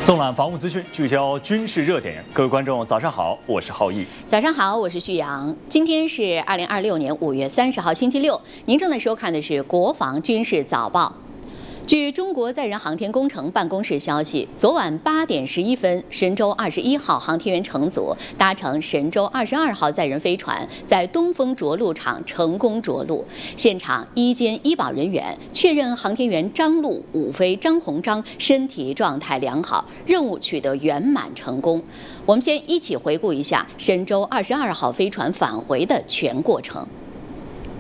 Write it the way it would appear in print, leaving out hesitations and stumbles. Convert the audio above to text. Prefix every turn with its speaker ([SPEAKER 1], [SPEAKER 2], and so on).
[SPEAKER 1] 纵览防务资讯，聚焦军事热点。各位观众，早上好，我是浩毅。
[SPEAKER 2] 早上好，我是旭阳。今天是2026年5月30号，星期六。您正在收看的是《国防军事早报》。据中国载人航天工程办公室消息，昨晚8点11分，神舟21号航天员乘组搭乘神舟22号载人飞船，在东风着陆场成功着陆。现场医监医保人员确认航天员张陆、武飞、张鸿章身体状态良好，任务取得圆满成功。我们先一起回顾一下神舟22号飞船返回的全过程。